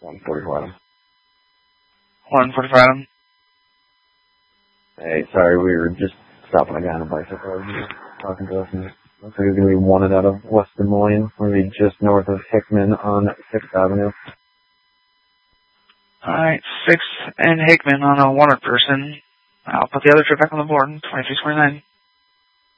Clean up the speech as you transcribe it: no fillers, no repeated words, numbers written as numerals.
145. 145 Adam. Hey, sorry, we were just stopping a guy on a bicycle. He was talking to us, and looks like he's going to be wanted out of West Des Moines. We're going to be just north of Hickman on 6th Avenue. Alright, 6th and Hickman on a wanted person. I'll put the other trip back on the board, 2329.